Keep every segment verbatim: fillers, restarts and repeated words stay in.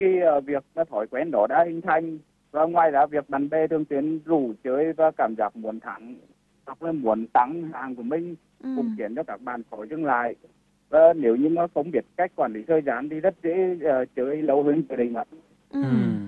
Khi uh, việc uh, thói quen đó đã hình thành, và ngoài ra việc bạn bè thường xuyên rủ chơi và cảm giác muốn thắng hoặc là muốn tăng hàng của mình Ừ. cũng khiến cho các bạn khỏi dừng lại. Và nếu như mà không biết cách quản lý thời gian thì rất dễ uh, chơi lâu hơn dự định ạ. Ừ. Ừ.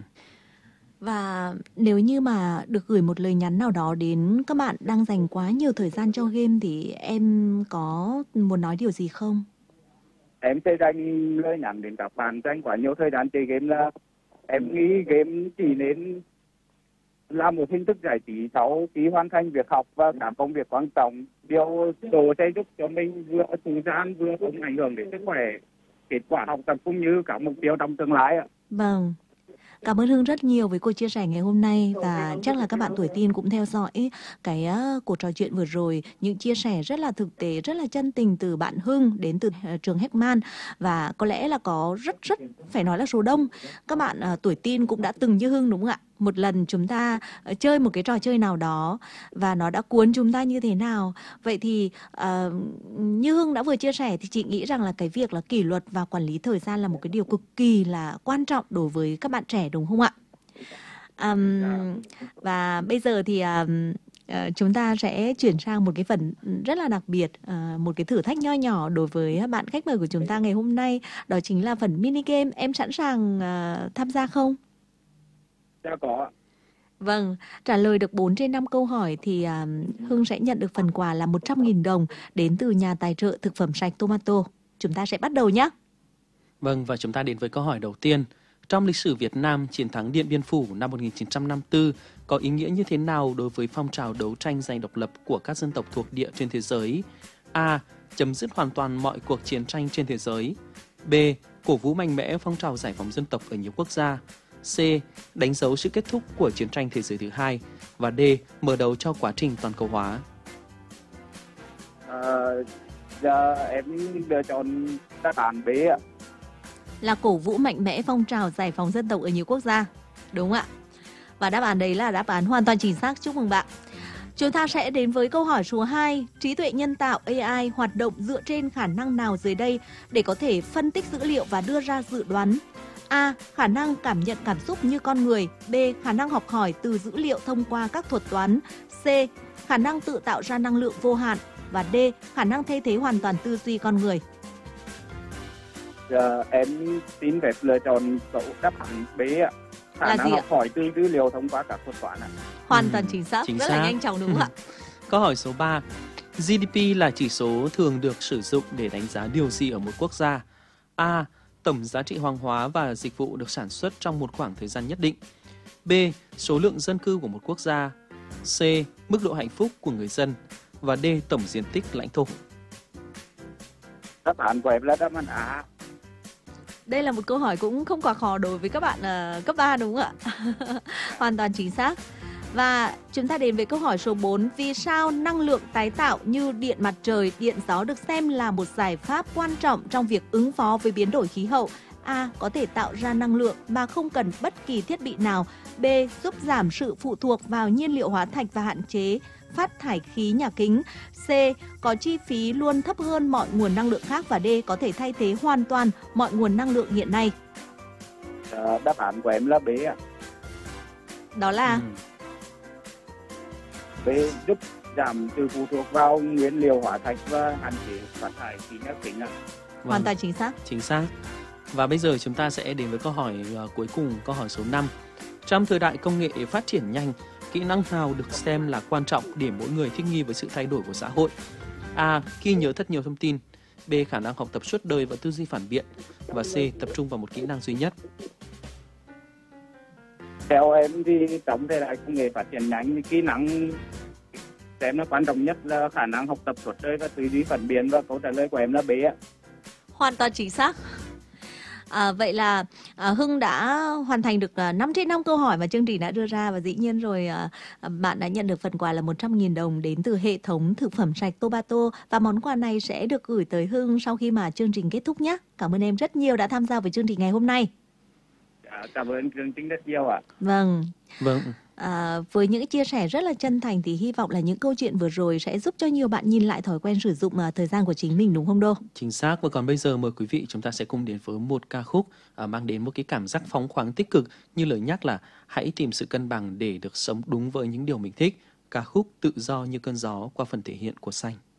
Và nếu như mà được gửi một lời nhắn nào đó đến các bạn đang dành quá nhiều thời gian cho game thì em có muốn nói điều gì không? Em sẽ dành lời nhắn đến các bạn dành quá nhiều thời gian chơi game là em nghĩ game chỉ nên là một hình thức giải trí sau khi hoàn thành việc học và các công việc quan trọng. Điều đó sẽ giúp cho mình vừa thư giãn vừa không ảnh hưởng đến sức khỏe, kết quả học tập cũng như các mục tiêu trong tương lai ạ. Vâng. Cảm ơn Hưng rất nhiều với cuộc chia sẻ ngày hôm nay, và chắc là các bạn tuổi teen cũng theo dõi cái uh, cuộc trò chuyện vừa rồi, những chia sẻ rất là thực tế, rất là chân tình từ bạn Hưng đến từ uh, trường Heckman, và có lẽ là có rất rất phải nói là số đông các bạn uh, tuổi teen cũng đã từng như Hưng, đúng không ạ? Một lần chúng ta uh, chơi một cái trò chơi nào đó và nó đã cuốn chúng ta như thế nào. Vậy thì uh, như Hưng đã vừa chia sẻ thì chị nghĩ rằng là cái việc là kỷ luật và quản lý thời gian là một cái điều cực kỳ là quan trọng đối với các bạn trẻ, đúng không ạ? Um, và bây giờ thì um, uh, chúng ta sẽ chuyển sang một cái phần rất là đặc biệt, uh, một cái thử thách nho nhỏ đối với bạn khách mời của chúng ta ngày hôm nay, đó chính là phần mini game. Em sẵn sàng uh, tham gia không? Dạ có. Vâng, trả lời được bốn trên năm câu hỏi thì uh, Hưng sẽ nhận được phần quà là một trăm nghìn đồng đến từ nhà tài trợ thực phẩm sạch Tomato. Chúng ta sẽ bắt đầu nhé. Vâng, và chúng ta đến với câu hỏi đầu tiên. Trong lịch sử Việt Nam, chiến thắng Điện Biên Phủ năm một nghìn chín trăm năm mươi tư có ý nghĩa như thế nào đối với phong trào đấu tranh giành độc lập của các dân tộc thuộc địa trên thế giới? A. Chấm dứt hoàn toàn mọi cuộc chiến tranh trên thế giới. B. Cổ vũ mạnh mẽ phong trào giải phóng dân tộc ở nhiều quốc gia. C. Đánh dấu sự kết thúc của chiến tranh thế giới thứ hai. Và D. Mở đầu cho quá trình toàn cầu hóa. À, giờ em lựa chọn đáp án B ạ. Là cổ vũ mạnh mẽ phong trào giải phóng dân tộc ở nhiều quốc gia, đúng không ạ? Và đáp án đấy là đáp án hoàn toàn chính xác. Chúc mừng bạn. Chúng ta sẽ đến với câu hỏi số hai. Trí tuệ nhân tạo A I hoạt động dựa trên khả năng nào dưới đây để có thể phân tích dữ liệu và đưa ra dự đoán? A. Khả năng cảm nhận cảm xúc như con người. B. Khả năng học hỏi từ dữ liệu thông qua các thuật toán. C. Khả năng tự tạo ra năng lượng vô hạn. Và D. Khả năng thay thế hoàn toàn tư duy con người. Giờ em xin phép lựa chọn câu đáp án B ạ. Khả Là năng gì học ạ? hỏi từ dữ liệu thông qua các thuật toán ạ. Hoàn Ừ, toàn chính xác, chính rất xác. là nhanh chóng, đúng không ạ? Câu hỏi số ba. giê đê pê là chỉ số thường được sử dụng để đánh giá điều gì ở một quốc gia? A. Tổng giá trị hàng hóa và dịch vụ được sản xuất trong một khoảng thời gian nhất định. B. Số lượng dân cư của một quốc gia. C. Mức độ hạnh phúc của người dân. Và D. Tổng diện tích lãnh thổ. Đáp án của em là đáp án A. Đây là một câu hỏi cũng không quá khó đối với các bạn uh, cấp ba, đúng không ạ? Hoàn toàn chính xác. Và chúng ta đến với câu hỏi số bốn. Vì sao năng lượng tái tạo như điện mặt trời, điện gió được xem là một giải pháp quan trọng trong việc ứng phó với biến đổi khí hậu? A. Có thể tạo ra năng lượng mà không cần bất kỳ thiết bị nào. B. Giúp giảm sự phụ thuộc vào nhiên liệu hóa thạch và hạn chế phát thải khí nhà kính. C. Có chi phí luôn thấp hơn mọi nguồn năng lượng khác. Và D. Có thể thay thế hoàn toàn mọi nguồn năng lượng hiện nay. À, đáp án của em là B ạ. Đó là... Ừ. B giúp giảm sự phụ thuộc vào nguyên liệu hóa thạch và hạn chế phát thải khí nhà kính ạ. Vâng, Hoàn toàn chính xác. chính xác. Và bây giờ chúng ta sẽ đến với câu hỏi uh, cuối cùng, câu hỏi số năm. Trong thời đại công nghệ phát triển nhanh, kỹ năng nào được xem là quan trọng để mỗi người thích nghi với sự thay đổi của xã hội? A. Ghi nhớ thật nhiều thông tin. B. Khả năng học tập suốt đời và tư duy phản biện. Và C. Tập trung vào một kỹ năng duy nhất. Theo em thì trong thời đại công nghệ phát triển nhanh thì kỹ năng xem nó quan trọng nhất là khả năng học tập suốt đời và tư duy phản biện, và câu trả lời của em là B ạ. Hoàn toàn chính xác. À, vậy là à, Hưng đã hoàn thành được à, năm trên năm câu hỏi mà chương trình đã đưa ra, và dĩ nhiên rồi à, bạn đã nhận được phần quà là một trăm nghìn đồng đến từ hệ thống thực phẩm sạch Tomato, và món quà này sẽ được gửi tới Hưng sau khi mà chương trình kết thúc nhé. Cảm ơn em rất nhiều đã tham gia với chương trình ngày hôm nay. Dạ, cảm ơn chương trình rất nhiều ạ. Vâng. Vâng. À, với những chia sẻ rất là chân thành thì hy vọng là những câu chuyện vừa rồi sẽ giúp cho nhiều bạn nhìn lại thói quen sử dụng uh, thời gian của chính mình, đúng không Đô? Chính xác. Và còn bây giờ mời quý vị chúng ta sẽ cùng đến với một ca khúc uh, mang đến một cái cảm giác phóng khoáng tích cực, như lời nhắc là hãy tìm sự cân bằng để được sống đúng với những điều mình thích. Ca khúc Tự do như cơn gió qua phần thể hiện của Xanh.